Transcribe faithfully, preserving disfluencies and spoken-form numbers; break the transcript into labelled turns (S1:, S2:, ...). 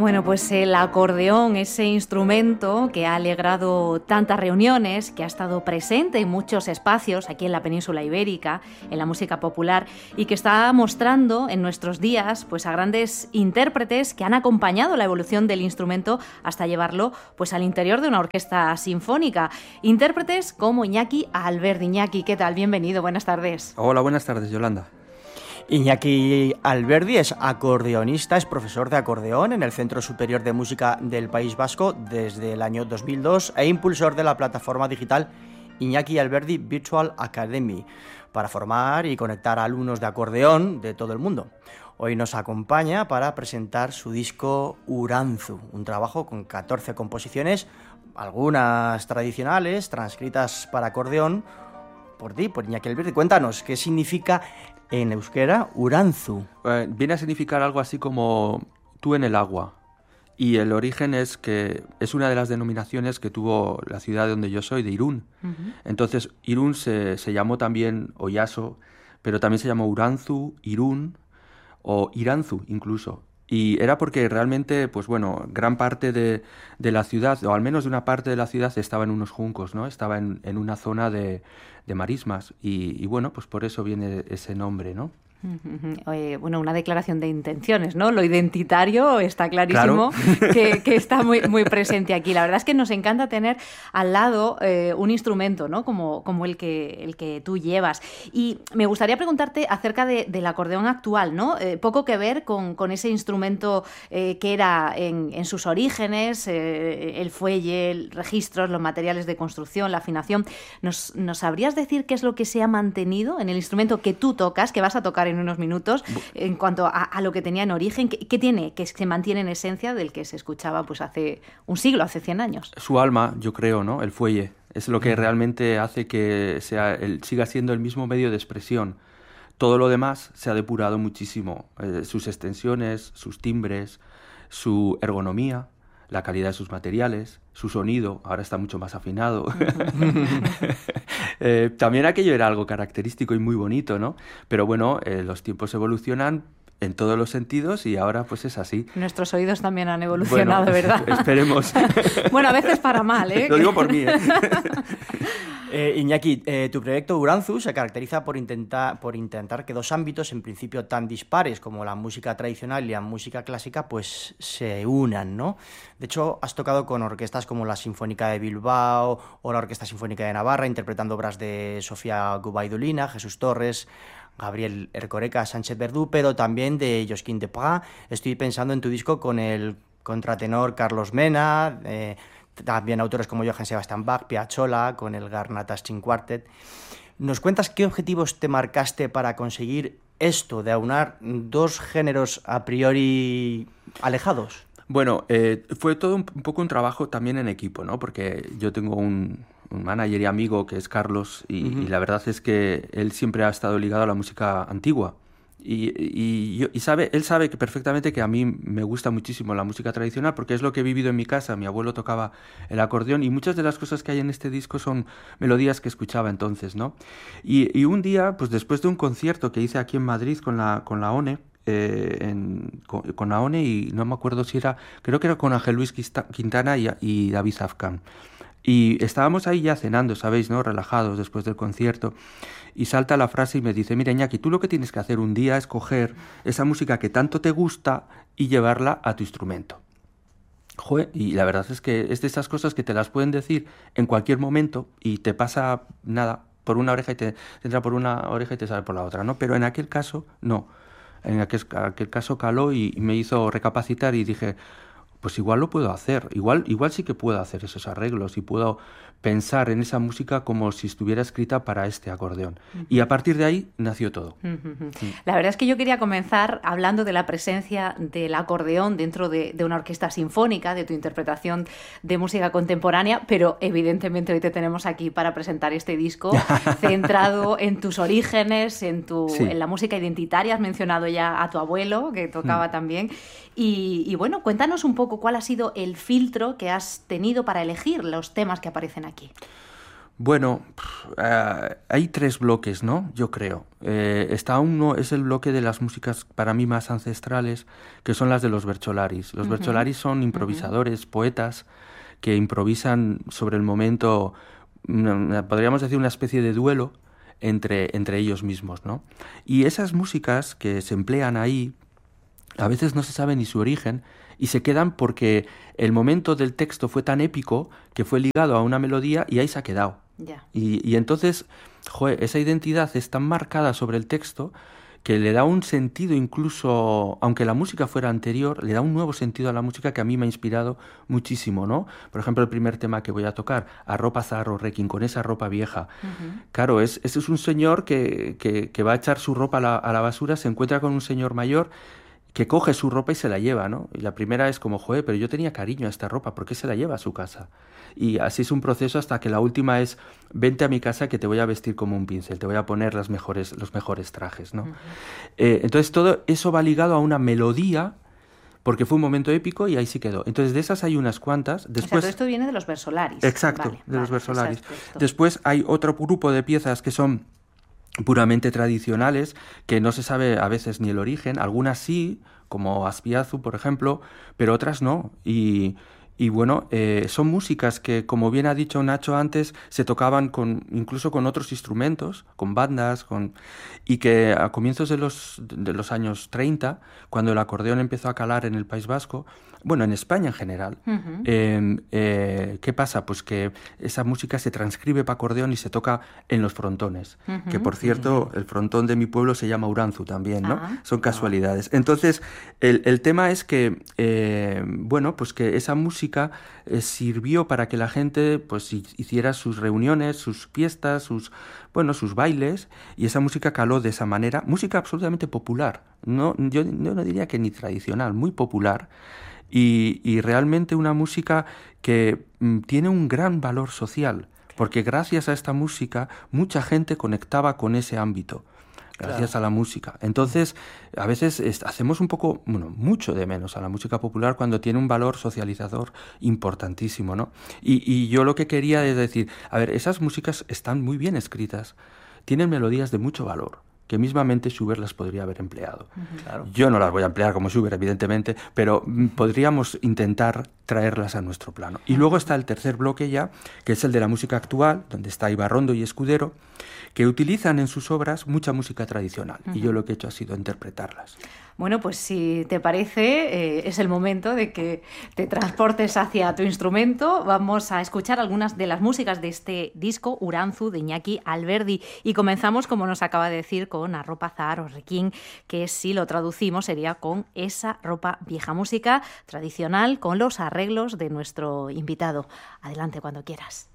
S1: Bueno, pues el acordeón, ese instrumento que ha alegrado tantas reuniones, que ha estado presente en muchos espacios aquí en la península ibérica, en la música popular, y que está mostrando en nuestros días pues a grandes intérpretes que han acompañado la evolución del instrumento hasta llevarlo pues al interior de una orquesta sinfónica. Intérpretes como Iñaki Alberdi. Iñaki, ¿qué tal? Bienvenido, buenas tardes.
S2: Hola, buenas tardes, Yolanda.
S3: Iñaki Alberdi es acordeonista, es profesor de acordeón en el Centro Superior de Música del País Vasco desde el año dos mil dos e impulsor de la plataforma digital Iñaki Alberdi Virtual Academy para formar y conectar a alumnos de acordeón de todo el mundo. Hoy nos acompaña para presentar su disco Uranzu, un trabajo con catorce composiciones, algunas tradicionales, transcritas para acordeón, por ti, por Iñaki Alberdi. Cuéntanos, ¿qué significa en euskera Uranzu?
S2: Eh, viene a significar algo así como tú en el agua. Y el origen es que es una de las denominaciones que tuvo la ciudad de donde yo soy, de Irún. Uh-huh. Entonces, Irún se, se llamó también Oyaso, pero también se llamó Uranzu, Irún o Iranzu incluso. Y era porque realmente, pues bueno, gran parte de, de la ciudad, o al menos de una parte de la ciudad, estaba en unos juncos, ¿no? Estaba en, en una zona de, de marismas. Y, y bueno, pues por eso viene ese nombre, ¿no?
S1: Eh, bueno, una declaración de intenciones, ¿no? Lo identitario está clarísimo, claro. que, que está muy, muy presente aquí. La verdad es que nos encanta tener al lado eh, un instrumento, ¿no? Como, como el que, el que tú llevas. Y me gustaría preguntarte acerca de, del acordeón actual, ¿no? Eh, poco que ver con, con ese instrumento eh, que era en, en sus orígenes, eh, el fuelle, el registros, los materiales de construcción, la afinación. ¿Nos, ¿Nos sabrías decir qué es lo que se ha mantenido en el instrumento que tú tocas, que vas a tocar en en unos minutos, en cuanto a, a lo que tenía en origen? ¿Qué, qué tiene que se mantiene en esencia del que se escuchaba pues hace un siglo, hace cien años?
S2: Su alma, yo creo, ¿no? El fuelle. Es lo que realmente hace que sea el, siga siendo el mismo medio de expresión. Todo lo demás se ha depurado muchísimo. Eh, sus extensiones, sus timbres, su ergonomía, la calidad de sus materiales, su sonido, ahora está mucho más afinado. eh, también aquello era algo característico y muy bonito, ¿no? Pero bueno, eh, los tiempos evolucionan en todos los sentidos y ahora pues es así.
S1: Nuestros oídos también han evolucionado,
S2: bueno,
S1: ¿verdad?
S2: Esperemos.
S1: Bueno, a veces para mal, ¿eh?
S2: Lo digo por mí, ¿eh?
S3: Eh, Iñaki, eh, tu proyecto Uranzu se caracteriza por intentar, por intentar que dos ámbitos en principio tan dispares como la música tradicional y la música clásica pues se unan, ¿no? De hecho, has tocado con orquestas como la Sinfónica de Bilbao o la Orquesta Sinfónica de Navarra, interpretando obras de Sofía Gubaidulina, Jesús Torres, Gabriel Ercoreka, Sánchez Verdú, pero también de Josquin de Prat. Estoy pensando en tu disco con el contratenor Carlos Mena, eh, también autores como Johann Sebastian Bach, Piazzolla, con el Garnata String Quartet. ¿Nos cuentas qué objetivos te marcaste para conseguir esto, de aunar dos géneros a priori alejados?
S2: Bueno, eh, fue todo un, un poco un trabajo también en equipo, ¿no? Porque yo tengo un, un manager y amigo que es Carlos y, uh-huh. y la verdad es que él siempre ha estado ligado a la música antigua. Y, y, yo, y sabe, él sabe que perfectamente que a mí me gusta muchísimo la música tradicional porque es lo que he vivido en mi casa. Mi abuelo tocaba el acordeón y muchas de las cosas que hay en este disco son melodías que escuchaba entonces, ¿no? Y, y un día, pues después de un concierto que hice aquí en Madrid con la, con la ONE, eh, en, con, con la ONE y no me acuerdo si era, creo que era con Ángel Luis Quintana y, y David Zafkan. Y estábamos ahí ya cenando, ¿sabéis?, ¿no? Relajados después del concierto. Y salta la frase y me dice, mira, Iñaki, tú lo que tienes que hacer un día es coger esa música que tanto te gusta y llevarla a tu instrumento. Joder, y la verdad es que es de esas cosas que te las pueden decir en cualquier momento y te pasa, nada, por una oreja y te, te entra por una oreja y te sale por la otra, ¿no? Pero en aquel caso, no. En aquel, aquel caso caló y, y me hizo recapacitar y dije, pues igual lo puedo hacer, igual, igual sí que puedo hacer esos arreglos y puedo pensar en esa música como si estuviera escrita para este acordeón. Uh-huh. Y a partir de ahí nació todo.
S1: Uh-huh. Sí. La verdad es que yo quería comenzar hablando de la presencia del acordeón dentro de, de una orquesta sinfónica, de tu interpretación de música contemporánea, pero evidentemente hoy te tenemos aquí para presentar este disco centrado en tus orígenes, en, tu, sí. en la música identitaria. Has mencionado ya a tu abuelo, que tocaba uh-huh. también. Y, y bueno, cuéntanos un poco cuál ha sido el filtro que has tenido para elegir los temas que aparecen aquí.
S2: Bueno, uh, hay tres bloques, ¿no? Yo creo. Eh, está uno, es el bloque de las músicas para mí más ancestrales, que son las de los Bercholaris. Los uh-huh. Bercholaris son improvisadores, uh-huh. poetas, que improvisan sobre el momento, una, podríamos decir una especie de duelo entre, entre ellos mismos, ¿no? Y esas músicas que se emplean ahí, a veces no se sabe ni su origen, y se quedan porque el momento del texto fue tan épico que fue ligado a una melodía y ahí se ha quedado.
S1: Yeah.
S2: Y, y entonces, joder, esa identidad es tan marcada sobre el texto que le da un sentido incluso, aunque la música fuera anterior, le da un nuevo sentido a la música que a mí me ha inspirado muchísimo, ¿no? Por ejemplo, el primer tema que voy a tocar, Arropa Zaharro Rekin, con esa ropa vieja. Uh-huh. Claro, es, ese es un señor que, que, que va a echar su ropa a la, a la basura, se encuentra con un señor mayor que coge su ropa y se la lleva, ¿no? Y la primera es como, joder, pero yo tenía cariño a esta ropa, ¿por qué se la lleva a su casa? Y así es un proceso hasta que la última es, vente a mi casa que te voy a vestir como un pincel, te voy a poner las mejores, los mejores trajes, ¿no? Uh-huh. Eh, entonces todo eso va ligado a una melodía, porque fue un momento épico y ahí sí quedó. Entonces de esas hay unas cuantas. Después...
S1: O sea, todo esto viene de los Versolaris.
S2: Exacto,
S1: vale,
S2: de
S1: vale,
S2: los Versolaris.
S1: Exacto.
S2: Después hay otro grupo de piezas que son puramente tradicionales, que no se sabe a veces ni el origen, algunas sí, como Aspiazu, por ejemplo, pero otras no. Y, y bueno, eh, son músicas que, como bien ha dicho Nacho antes, se tocaban con, incluso con otros instrumentos, con bandas, con, y que a comienzos de los, de los años treinta, cuando el acordeón empezó a calar en el País Vasco, bueno, en España en general, uh-huh. eh, eh, ¿qué pasa? Pues que esa música se transcribe para acordeón y se toca en los frontones, uh-huh. que por cierto, uh-huh. el frontón de mi pueblo se llama Uranzu también, ¿no? Uh-huh. Son casualidades. Entonces, el, el tema es que, eh, bueno, pues que esa música eh, sirvió para que la gente pues hiciera sus reuniones, sus fiestas, sus, bueno, sus bailes, y esa música caló de esa manera, música absolutamente popular, no, yo, yo no diría que ni tradicional, muy popular, y, y realmente una música que mm, tiene un gran valor social, porque gracias a esta música mucha gente conectaba con ese ámbito. Gracias claro. a la música. Entonces, a veces es, hacemos un poco, bueno, mucho de menos a la música popular cuando tiene un valor socializador importantísimo, ¿no? Y, y yo lo que quería es decir, a ver, esas músicas están muy bien escritas, tienen melodías de mucho valor, que mismamente Schubert las podría haber empleado. Uh-huh. Claro. Yo no las voy a emplear como Schubert, evidentemente, pero podríamos intentar traerlas a nuestro plano. Y uh-huh. luego está el tercer bloque ya, que es el de la música actual, donde está Ibarrondo y Escudero, que utilizan en sus obras mucha música tradicional. Uh-huh. Y yo lo que he hecho ha sido interpretarlas.
S1: Bueno, pues si te parece, eh, es el momento de que te transportes hacia tu instrumento. Vamos a escuchar algunas de las músicas de este disco, Uranzu, de Iñaki Alberdi. Y comenzamos, como nos acaba de decir, con Arropa Zaharro Rekin, que si lo traducimos sería con esa ropa vieja, música tradicional con los arreglos de nuestro invitado. Adelante cuando quieras.